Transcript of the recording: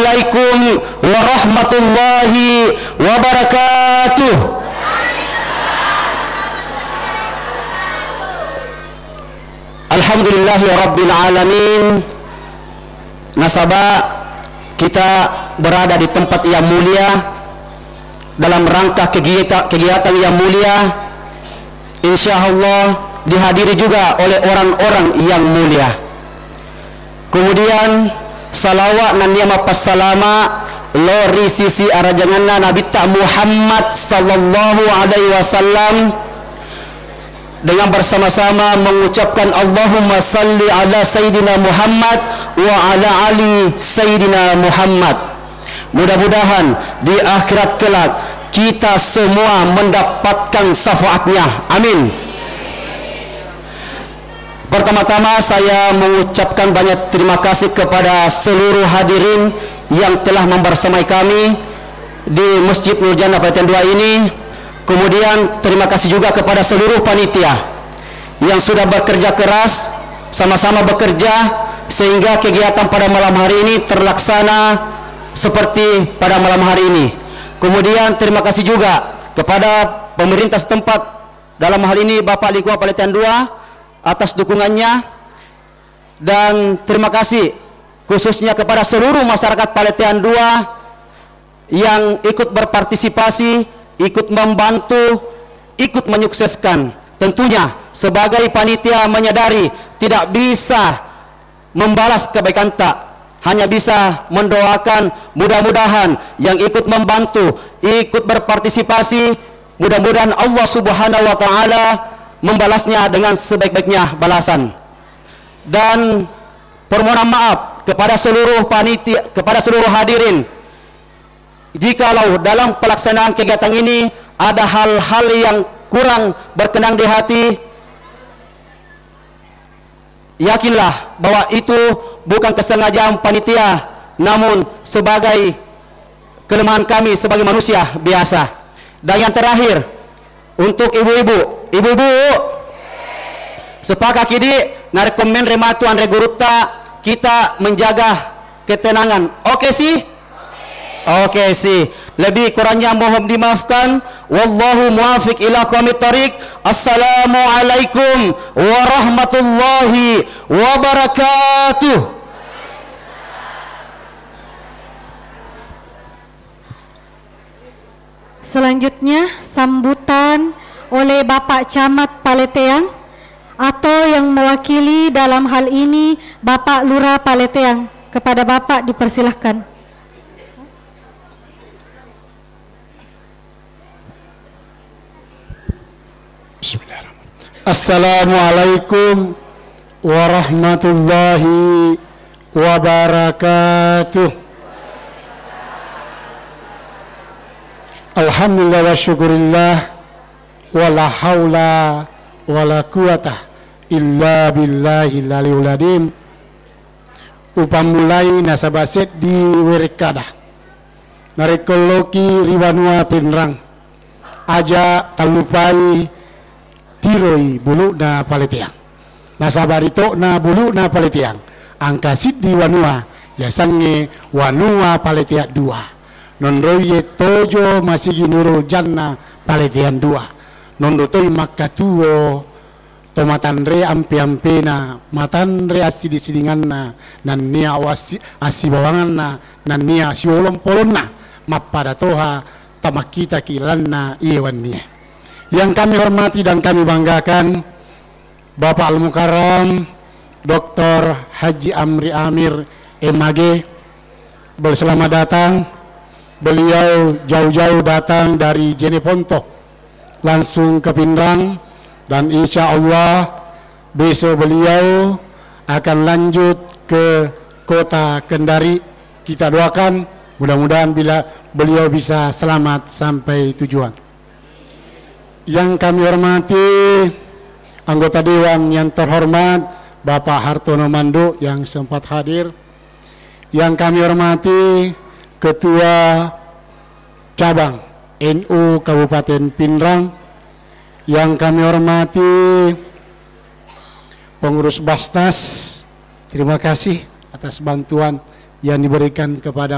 Assalamualaikum warahmatullahi wabarakatuh. Alhamdulillahi rabbil alamin. Nasabah, kita berada di tempat yang mulia dalam rangka kegiatan yang mulia, insyaallah dihadiri juga oleh orang-orang yang mulia. Kemudian salawat dan niyama passalama lori sisi arajanganna Nabi ta Muhammad sallallahu alaihi wasallam, dengan bersama-sama mengucapkan Allahumma salli ala Sayyidina Muhammad wa ala ali Sayyidina Muhammad. Mudah-mudahan di akhirat kelak kita semua mendapatkan syafaatnya. Amin. Pertama-tama saya mengucapkan banyak terima kasih kepada seluruh hadirin yang telah membersamai kami di Masjid Nur Jannah Paletean 2 ini. Kemudian terima kasih juga kepada seluruh panitia yang sudah bekerja keras, sama-sama bekerja sehingga kegiatan pada malam hari ini terlaksana seperti pada malam hari ini. Kemudian terima kasih juga kepada pemerintah setempat, dalam hal ini Bapak Likwa Paletean 2 atas dukungannya, dan terima kasih khususnya kepada seluruh masyarakat Paletean 2 yang ikut berpartisipasi, ikut membantu, ikut menyukseskan. Tentunya sebagai panitia menyadari tidak bisa membalas kebaikan tak, hanya bisa mendoakan mudah-mudahan yang ikut membantu, ikut berpartisipasi, mudah-mudahan Allah Subhanahu wa taala membalasnya dengan sebaik-baiknya balasan. Dan permohonan maaf kepada seluruh panitia, kepada seluruh hadirin, jikalau dalam pelaksanaan kegiatan ini ada hal-hal yang kurang berkenan di hati, yakinlah bahwa itu bukan kesengajaan panitia, namun sebagai kelemahan kami sebagai manusia biasa. Dan yang terakhir, untuk ibu-ibu, sepakat kini narekomen rematuan reguruta kita menjaga ketenangan. Oke sih? Oke sih. Lebih kurangnya mohon dimaafkan. Wallahu muwafiq ila aqwamit thoriq. Assalamualaikum warahmatullahi wabarakatuh. Selanjutnya sambutan oleh Bapak Camat Paleteang atau yang mewakili dalam hal ini Bapak Lurah Paleteang. Kepada Bapak dipersilahkan. Bismillahirrahmanirrahim. Assalamualaikum warahmatullahi wabarakatuh. Alhamdulillah wa syukurillah, wala haula wala quwata illa billahil aliyil azim. Upamulai nasabaset di werekadah narekoloki riwanua pinrang aja talupai tiroi bulu na Paleteang nasabarito na bulu na Paleteang angkasit di wanua yasange wanua Paletean 2 nonroye tojo masigi Nurul Jannah Paletean 2 nondotoi makkatuo tomatanre ampe-ampena matanre asidi-sidinganna nan nia asibawanganna nan nia siolom-polonna mappada toha tamakita kilanna iwannya. Yang kami hormati dan kami banggakan Bapak Al-Mukarram Dr. Haji Amri Amir MAG, selamat datang. Beliau jauh-jauh datang dari Jeneponto langsung ke Pindrang, dan insya Allah besok beliau akan lanjut ke kota Kendari. Kita doakan mudah-mudahan bila beliau bisa selamat sampai tujuan. Yang kami hormati anggota Dewan yang terhormat Bapak Hartono Mando yang sempat hadir. Yang kami hormati Ketua Cabang NU Kabupaten Pindrang. Yang kami hormati pengurus Basnas, terima kasih atas bantuan yang diberikan kepada